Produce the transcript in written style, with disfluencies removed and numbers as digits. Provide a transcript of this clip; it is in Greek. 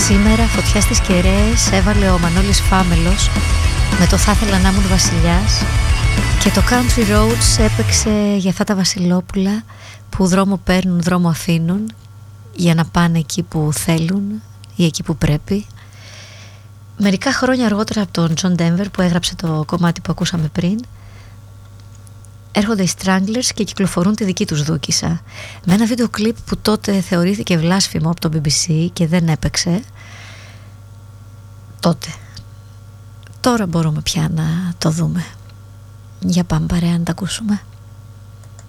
Σήμερα φωτιά στις κεραίες έβαλε ο Μανώλης Φάμελος με το «Θα ήθελα να ήμουν βασιλιάς» και το Country Roads έπαιξε για αυτά τα βασιλόπουλα που δρόμο παίρνουν, δρόμο αφήνουν για να πάνε εκεί που θέλουν ή εκεί που πρέπει. Μερικά χρόνια αργότερα από τον John Denver που έγραψε το κομμάτι που ακούσαμε πριν, έρχονται οι Stranglers και κυκλοφορούν τη δική τους δούκισσα με ένα βίντεο κλιπ που τότε θεωρήθηκε βλάσφημο από το BBC και δεν έπαιξε τότε. Τώρα μπορούμε πια να το δούμε. Για πάμε παρέα να τα ακούσουμε.